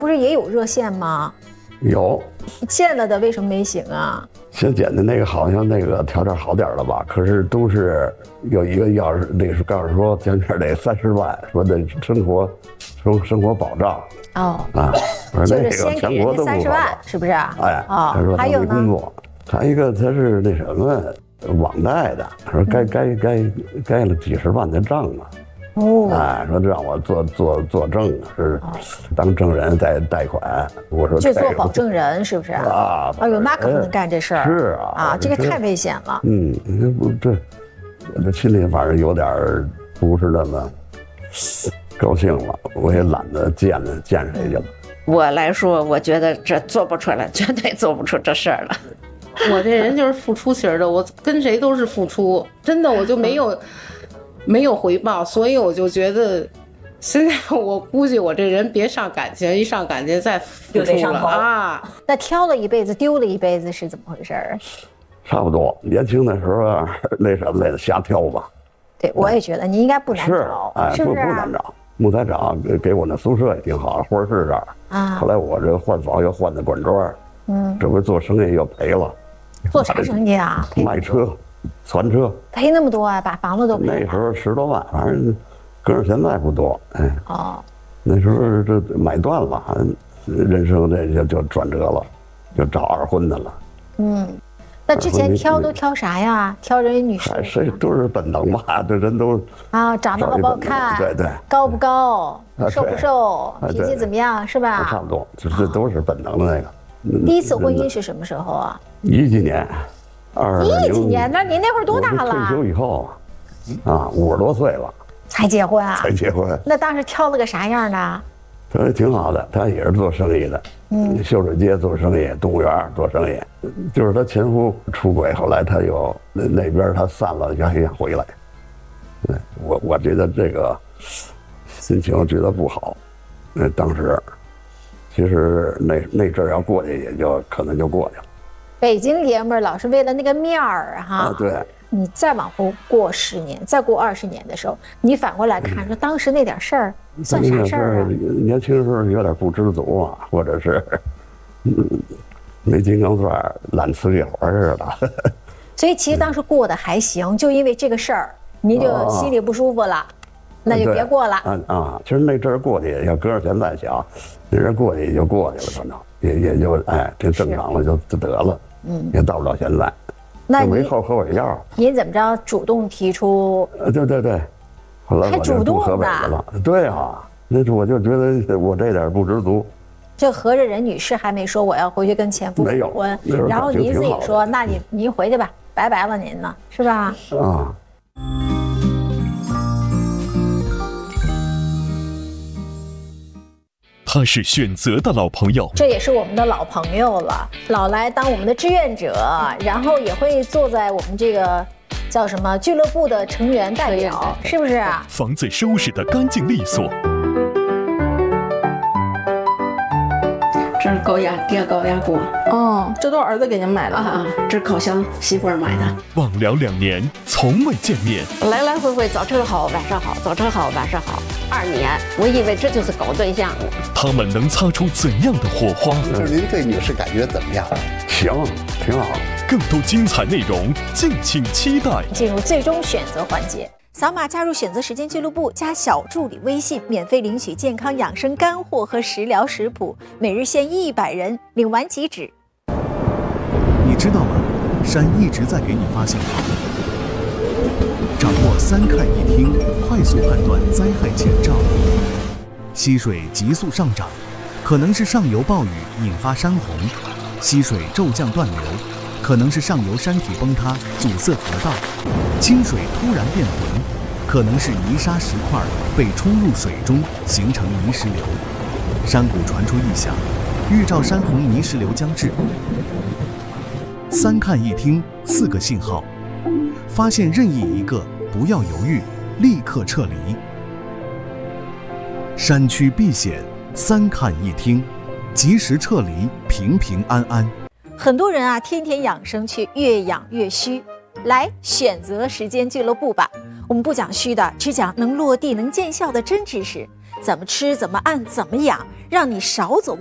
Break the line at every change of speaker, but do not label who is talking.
不是也有热线吗？
有，
建了的为什么没行啊？
先建的那个好像那个条件好点了吧？可是都是有一个要是那是告诉说前面得30万，说的生活保障。
哦
啊，
就是先给人家30万，是不是？
哎，他说他没工作，还一个他是那什么网贷的，他说该了几十万的账啊。哦，哎，说让我做证，是当证人贷款。我说
就做保证人是不是？
啊，
哎呦，那可不能干这事儿。
是啊，
这个太危险了。
我这心里反正有点不是那么高兴了，我也懒得见谁去了。
我来说，我觉得这做不出来，绝对做不出这事儿了。
我这人就是付出型的，我跟谁都是付出，真的我就没有回报，所以我就觉得，现在我估计我这人别上感情，一上感情再付出了啊。
那挑了一辈子，丢了一辈子是怎么回事？
差不多，年轻的时候那什么来的瞎挑吧。
对，我也觉得你应该不难找，是不是？
不难找。木材厂给我那宿舍也挺好，花市这儿啊。后来我这换房又换的管庄，这不做生意又赔了。
做啥生意啊？
卖车。船车
赔那么多啊，把房子都赔了。
那时候10多万，反正搁上现在不多。哎，那时候这买断了，人生这就转折了，就找二婚的了。
那之前挑都挑啥呀？挑人女士？
谁都是本能吧，这人都
长得好不好看？
对，
高不高？瘦不瘦？脾气怎么样？是吧？
差不多，这都是本能的那个。
第一次婚姻是什么时候啊
？10几年。
10几年？那您那会儿多大了？
退休以后，50多岁了
才结婚啊？
才结婚。
那当时挑了个啥样的？
他挺好的，他也是做生意的，秀水街做生意，动物园做生意。就是他前夫出轨，后来他又那边他散了，还想回来。我觉得这个心情觉得不好。当时其实那阵要过去，也就可能就过去了。
北京爷们儿老是为了那个面儿哈，
对。
你再往后过10年，再过20年的时候，你反过来看，说当时那点事儿算啥事儿啊？
年轻时候有点不知足啊，或者是没金刚钻，懒呲一会儿似的。
所以其实当时过得还行，就因为这个事儿，您就心里不舒服了，那就别过了。
其实那阵儿过去，要搁着现在想，那阵过去也就过去了，反正也就挺正常了，就得了。也到不了现在。
那
没后悔药。
您怎么着主动提出？
对，后来我就住河北去了。对啊，那我就觉得我这点不知足。
就合着任女士还没说我要回去跟前夫复婚，然后您自己说，那您回去吧，拜拜了您呢，是吧？
他是选择的老朋友，
这也是我们的老朋友了，老来当我们的志愿者，然后也会坐在我们这个叫什么俱乐部的成员代表，是不是啊？
房子收拾得干净利索。
这是低压高压锅。
这都是儿子给您买的
啊。这是烤箱，媳妇儿买的。
忘了2年，从未见面。
来来回回，早晨好，晚上好，早晨好，晚上好。2年，我以为这就是搞对象了。
他们能擦出怎样的火花？
就是您对女士感觉怎么样？
行，挺好。
更多精彩内容，敬请期待。
进入最终选择环节。扫码加入选择时间俱乐部，加小助理微信，免费领取健康养生干货和食疗食谱，每日限100人，领完即止。
你知道吗？山一直在给你发信号。掌握3看1听，快速判断灾害前兆。溪水急速上涨，可能是上游暴雨引发山洪；溪水骤降断流，可能是上游山体崩塌阻塞河道；清水突然变浑，可能是泥沙石块被冲入水中形成泥石流。山谷传出异响，预兆山洪泥石流将至。3看1听4个信号，发现任意一个，不要犹豫，立刻撤离。山区避险，3看1听，及时撤离，平平安安。
很多人啊，天天养生却越养越虚，来选择时间俱乐部吧。我们不讲虚的，只讲能落地、能见效的真知识。怎么吃，怎么按，怎么养， 让你少走